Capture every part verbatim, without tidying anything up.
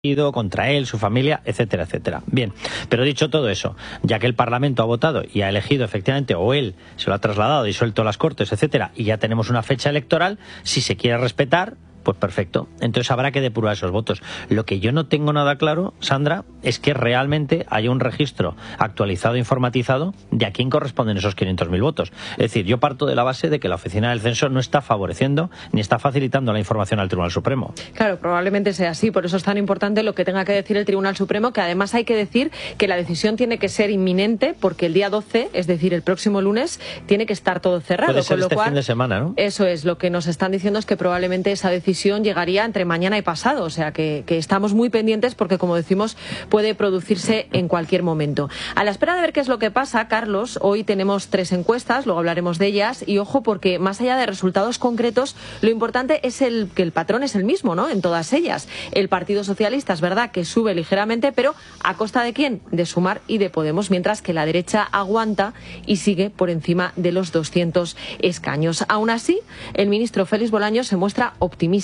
contra él, su familia, etcétera, etcétera. Bien, pero dicho todo eso, ya que el Parlamento ha votado y ha elegido efectivamente, o él se lo ha trasladado, disuelto las Cortes, etcétera, y ya tenemos una fecha electoral, si se quiere respetar, pues perfecto. Entonces habrá que depurar esos votos. Lo que yo no tengo nada claro, Sandra, es que realmente haya un registro actualizado, informatizado, de a quién corresponden esos quinientos mil votos. Es decir, yo parto de la base de que la Oficina del Censo no está favoreciendo ni está facilitando la información al Tribunal Supremo. Claro, probablemente sea así. Por eso es tan importante lo que tenga que decir el Tribunal Supremo, que además hay que decir que la decisión tiene que ser inminente, porque el día doce, es decir, el próximo lunes, tiene que estar todo cerrado. Puede ser con lo este cual, fin de semana, ¿no? Eso es, lo que nos están diciendo es que probablemente esa decisión llegaría entre mañana y pasado, o sea que, que estamos muy pendientes porque, como decimos, puede producirse en cualquier momento. A la espera de ver qué es lo que pasa, Carlos, hoy tenemos tres encuestas, luego hablaremos de ellas, y ojo, porque más allá de resultados concretos, lo importante es el que el patrón es el mismo, ¿no?, en todas ellas. El Partido Socialista es verdad que sube ligeramente, pero ¿a costa de quién? De Sumar y de Podemos, mientras que la derecha aguanta y sigue por encima de los doscientos escaños. Aún así, el ministro Félix Bolaños se muestra optimista.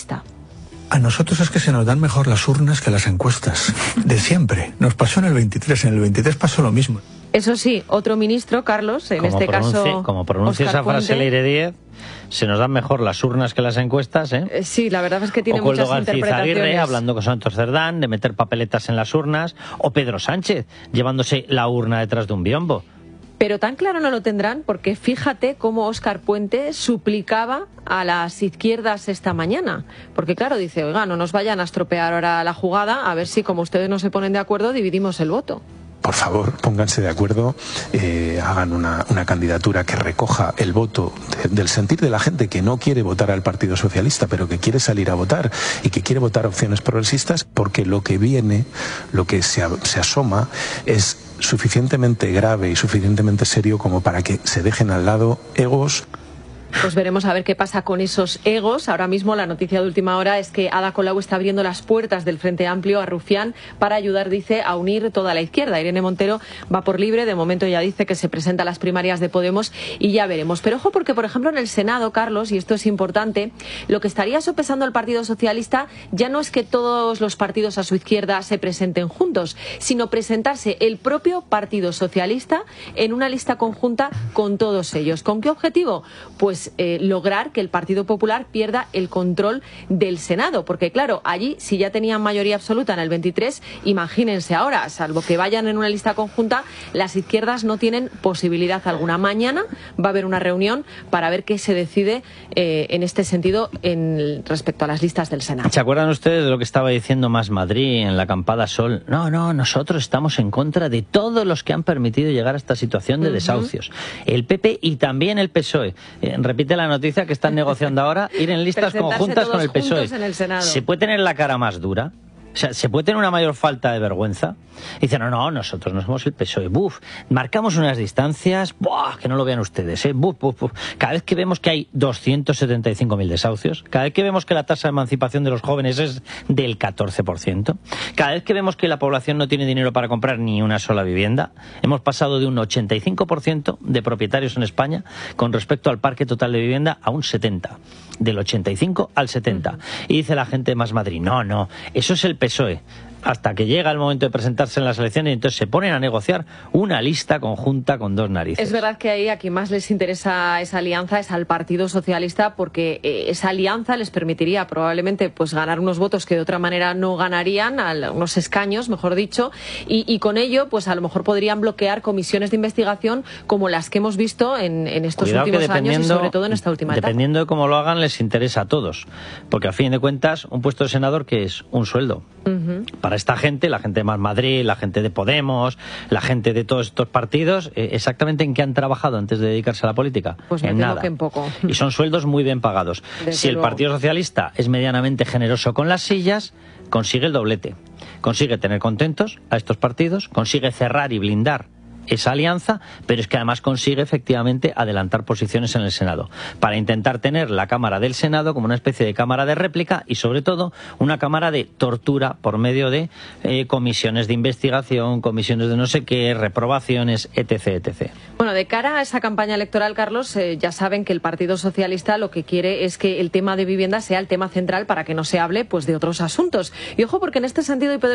A nosotros es que se nos dan mejor las urnas que las encuestas. De siempre. Nos pasó en el veintitrés. En el veintitrés pasó lo mismo. Eso sí, otro ministro, Carlos, en como este pronuncie, caso... Como pronuncia esa frase Leire Díez, se nos dan mejor las urnas que las encuestas, ¿eh? Eh, sí, la verdad es que tiene o muchas Coldo interpretaciones. Aguirre hablando con Santos Cerdán de meter papeletas en las urnas, o Pedro Sánchez llevándose la urna detrás de un biombo. Pero tan claro no lo tendrán, porque fíjate cómo Óscar Puente suplicaba a las izquierdas esta mañana. Porque claro, dice, oiga, no nos vayan a estropear ahora la jugada, a ver si como ustedes no se ponen de acuerdo, dividimos el voto. Por favor, pónganse de acuerdo, eh, hagan una, una candidatura que recoja el voto de, del sentir de la gente que no quiere votar al Partido Socialista, pero que quiere salir a votar y que quiere votar opciones progresistas, porque lo que viene, lo que se, se asoma, es suficientemente grave y suficientemente serio como para que se dejen al lado egos. Pues veremos a ver qué pasa con esos egos. Ahora mismo la noticia de última hora es que Ada Colau está abriendo las puertas del Frente Amplio a Rufián para ayudar, dice, a unir toda la izquierda. Irene Montero va por libre, de momento ya dice que se presenta a las primarias de Podemos y ya veremos. Pero ojo, porque por ejemplo en el Senado, Carlos, y esto es importante, lo que estaría sopesando el Partido Socialista ya no es que todos los partidos a su izquierda se presenten juntos, sino presentarse el propio Partido Socialista en una lista conjunta con todos ellos. ¿Con qué objetivo? Pues Eh, lograr que el Partido Popular pierda el control del Senado, porque claro, allí si ya tenían mayoría absoluta en el veintitrés, imagínense ahora, salvo que vayan en una lista conjunta, las izquierdas no tienen posibilidad alguna. Mañana va a haber una reunión para ver qué se decide eh, en este sentido en, respecto a las listas del Senado. ¿Se acuerdan ustedes de lo que estaba diciendo Más Madrid en la acampada Sol? No, no, nosotros estamos en contra de todos los que han permitido llegar a esta situación de desahucios. Uh-huh. El P P y también el P S O E. Eh, repite la noticia que están negociando ahora, ir en listas conjuntas con el P S O E. En el Senado. ¿Se puede tener la cara más dura? O sea, ¿se puede tener una mayor falta de vergüenza? Dicen, no, no, nosotros no somos el P S O E. Buf, marcamos unas distancias, buah, que no lo vean ustedes, ¿eh? Buf, buf, buf. Cada vez que vemos que hay doscientos setenta y cinco mil desahucios, cada vez que vemos que la tasa de emancipación de los jóvenes es del catorce por ciento, cada vez que vemos que la población no tiene dinero para comprar ni una sola vivienda, hemos pasado de un ochenta y cinco por ciento de propietarios en España con respecto al parque total de vivienda a un setenta por ciento. Del ochenta y cinco al setenta. Uh-huh. Y dice la gente de Más Madrid, no, no, eso es el P S O E. Hasta que llega el momento de presentarse en las elecciones y entonces se ponen a negociar una lista conjunta con dos narices. Es verdad que ahí a quien más les interesa esa alianza es al Partido Socialista, porque eh, esa alianza les permitiría probablemente pues ganar unos votos que de otra manera no ganarían, a unos escaños, mejor dicho, y, y con ello pues a lo mejor podrían bloquear comisiones de investigación como las que hemos visto en, en estos Cuidado últimos años y sobre todo en esta última etapa. Dependiendo de cómo lo hagan les interesa a todos, porque a fin de cuentas un puesto de senador que es un sueldo. Uh-huh. Para esta gente, la gente de Más Madrid, la gente de Podemos, la gente de todos estos partidos, eh, exactamente en qué han trabajado antes de dedicarse a la política. Pues me en temo nada. que en poco. Y son sueldos muy bien pagados. Desde si el luego. Partido Socialista es medianamente generoso con las sillas, consigue el doblete. Consigue tener contentos a estos partidos, consigue cerrar y blindar esa alianza, pero es que además consigue efectivamente adelantar posiciones en el Senado, para intentar tener la Cámara del Senado como una especie de cámara de réplica y sobre todo una cámara de tortura por medio de eh, comisiones de investigación, comisiones de no sé qué, reprobaciones, etc, etcétera. Bueno, de cara a esa campaña electoral, Carlos, eh, ya saben que el Partido Socialista lo que quiere es que el tema de vivienda sea el tema central para que no se hable pues de otros asuntos. Y ojo, porque en este sentido, y Pedro